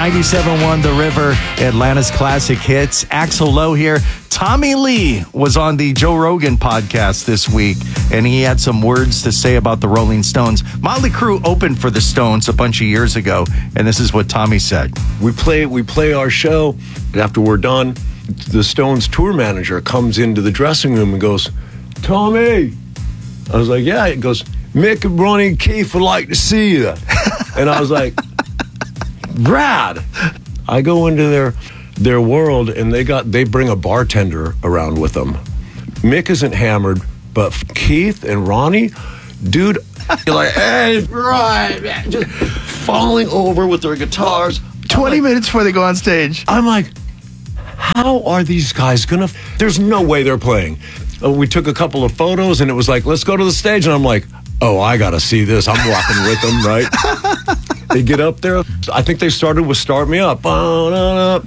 97.1 The River, Atlanta's classic hits. Axl Lowe here. Tommy Lee was on the Joe Rogan podcast this week, and he had some words to say about the Rolling Stones. Motley Crue opened for the Stones a bunch of years ago, and this is what Tommy said. We play our show, and after we're done, the Stones tour manager comes into the dressing room and goes, "Tommy." I was like, "Yeah." It goes, "Mick and Ronnie and Keith would like to see you." And I was like, "Brad." I go into their world, and they bring a bartender around with them. Mick isn't hammered, but Keith and Ronnie, dude, you're like, "Hey, right," just falling over with their guitars. 20 minutes before they go on stage. I'm like, how are these guys gonna? There's no way they're playing. We took a couple of photos, and it was like, "Let's go to the stage," and I'm like, "Oh, I gotta see this." I'm walking with them, right? They get up there. I think they started with "Start Me Up." All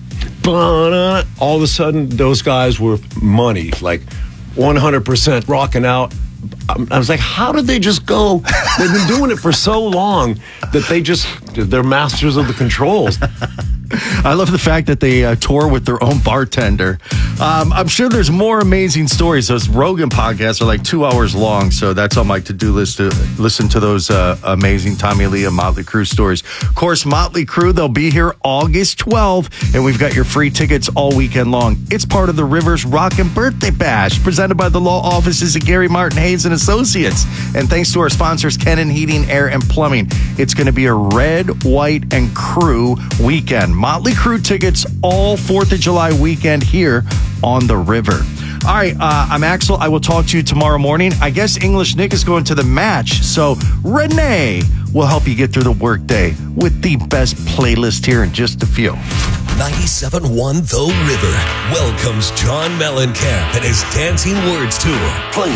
of a sudden, those guys were money, like 100% rocking out. I was like, how did they just go? They've been doing it for so long that they're masters of the controls. I love the fact that they tour with their own bartender. I'm sure there's more amazing stories. Those Rogan podcasts are like 2 hours long, so that's on my to-do list to listen to those amazing Tommy Lee and Motley Crue stories. Of course, Motley Crue, they'll be here August 12th, and we've got your free tickets all weekend long. It's part of the Rivers Rockin' Birthday Bash, presented by the law offices of Gary Martin Hayes and Associates. And thanks to our sponsors, Kennan Heating, Air, and Plumbing. It's going to be a red, white, and crew weekend. Motley Crue tickets all 4th of July weekend here on the River. All right, I'm Axel. I will talk to you tomorrow morning. I guess English Nick is going to the match, so Renee will help you get through the workday with the best playlist here in just a few. 97.1 The River welcomes John Mellencamp and his Dancing Words Tour.